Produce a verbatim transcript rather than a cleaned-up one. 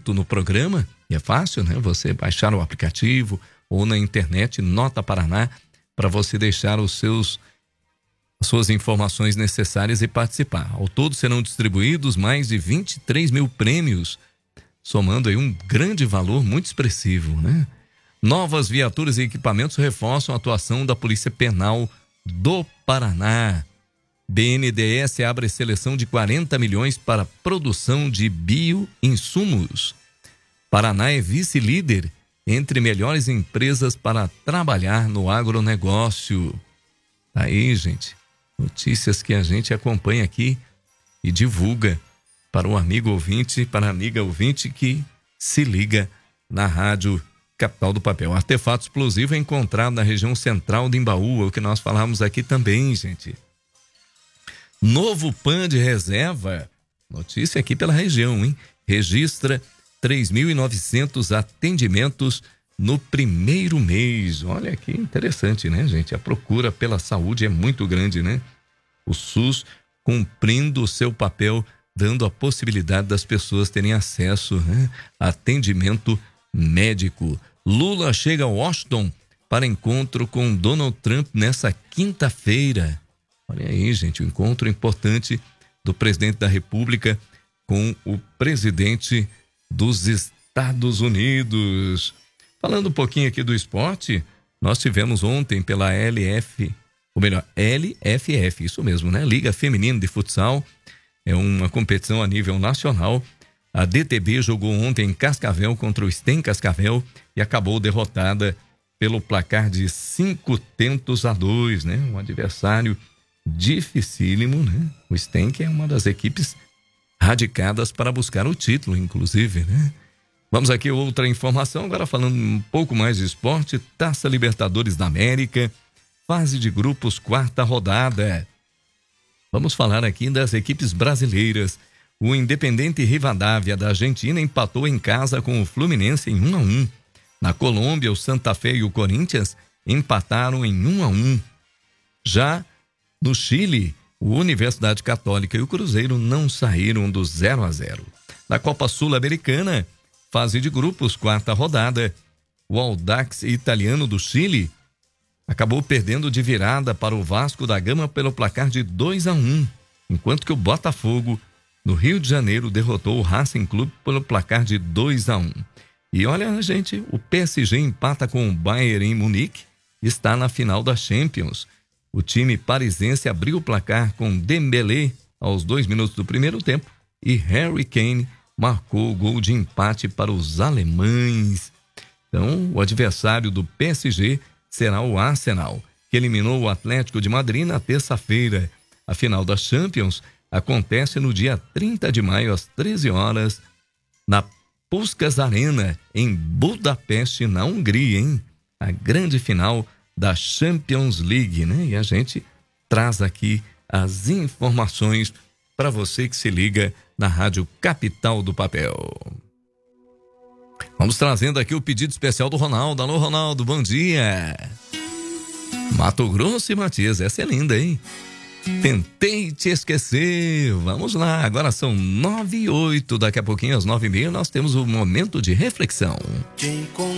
inscrito no programa, e é fácil, né? Você baixar o aplicativo ou na internet Nota Paraná para você deixar os seus suas informações necessárias e participar. Ao todo serão distribuídos mais de vinte e três mil prêmios, somando aí um grande valor muito expressivo, né? Novas viaturas e equipamentos reforçam a atuação da Polícia Penal do Paraná. B N D E S abre seleção de quarenta milhões para produção de bioinsumos. Paraná é vice-líder entre melhores empresas para trabalhar no agronegócio. Aí, gente, notícias que a gente acompanha aqui e divulga para o amigo ouvinte, para a amiga ouvinte que se liga na Rádio Capital do Papel. Artefato explosivo é encontrado na região central de Embaú, é o que nós falamos aqui também, gente. Novo P A N de reserva, notícia aqui pela região, hein? Registra três mil e novecentos atendimentos no primeiro mês. Olha que interessante, né, gente? A procura pela saúde é muito grande, né? O SUS cumprindo o seu papel, dando a possibilidade das pessoas terem acesso, né, a atendimento médico. Lula chega a Washington para encontro com Donald Trump nessa quinta-feira. Olha aí, gente, um encontro importante do presidente da República com o presidente dos Estados Unidos. Falando um pouquinho aqui do esporte, nós tivemos ontem pela L F, ou melhor, L F F, isso mesmo, né? Liga Feminina de Futsal, é uma competição a nível nacional. A D T B jogou ontem em Cascavel contra o Stem Cascavel e acabou derrotada pelo placar de cinco tentos a dois, né? Um adversário dificílimo, né? O Stem, que é uma das equipes radicadas para buscar o título, inclusive, né? Vamos aqui outra informação, agora falando um pouco mais de esporte. Taça Libertadores da América, fase de grupos, quarta rodada. Vamos falar aqui das equipes brasileiras. O Independente Rivadavia da Argentina empatou em casa com o Fluminense em um a um. Na Colômbia, o Santa Fé e o Corinthians empataram em um a um. Já no Chile, o Universidade Católica e o Cruzeiro não saíram do zero a zero. Na Copa Sul-Americana, fase de grupos, quarta rodada, o Audax italiano do Chile acabou perdendo de virada para o Vasco da Gama pelo placar de dois a um, enquanto que o Botafogo, no Rio de Janeiro, derrotou o Racing Clube pelo placar de dois a um. E olha, gente, o P S G empata com o Bayern em Munique e está na final da Champions. O time parisense abriu o placar com Dembélé aos dois minutos do primeiro tempo e Harry Kane marcou o gol de empate para os alemães. Então, o adversário do P S G será o Arsenal, que eliminou o Atlético de Madrid na terça-feira. A final da Champions acontece no dia trinta de maio, às treze horas, na Puskás Arena, em Budapeste, na Hungria, hein? A grande final da Champions League, né? E a gente traz aqui as informações para você que se liga na Rádio Capital do Papel. Vamos trazendo aqui o pedido especial do Ronaldo. Alô, Ronaldo, bom dia. Mato Grosso e Matias, essa é linda, hein? Tentei te esquecer. Vamos lá, agora são nove e oito. Daqui a pouquinho, às nove e meia, nós temos o momento de reflexão.